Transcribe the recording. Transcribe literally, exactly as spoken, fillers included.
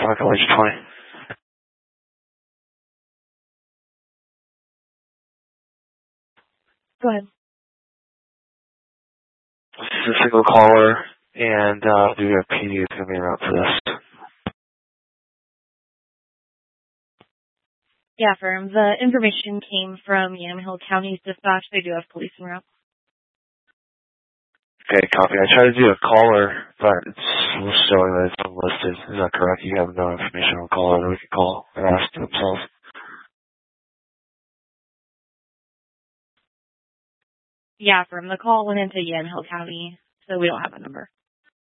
Fuck, I'll let you twenty. Go ahead. This is a single caller, and uh, do we have P D that's going to be around for this? Yeah, firm. The information came from Yamhill County's dispatch. They do have police en route. Okay, copy. I tried to do a caller, but it's showing that it's unlisted. Is that correct? You have no information on caller that we can call and ask themselves. Yeah, firm. The call went into Yamhill County, so we don't have a number.